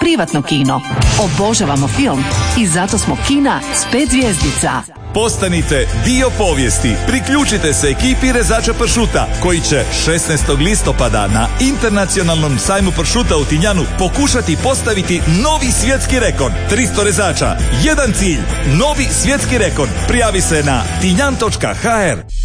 privatno kino. Obožavamo film i zato smo kina s 5 zvjezdica. Postanite dio povijesti. Priključite se ekipi rezača pršuta koji će 16. listopada na Internacionalnom sajmu pršuta u Tinjanu pokušati postaviti novi svjetski rekord. 300 rezača, jedan cilj, novi svjetski rekord. Prijavi se na tinjan.hr.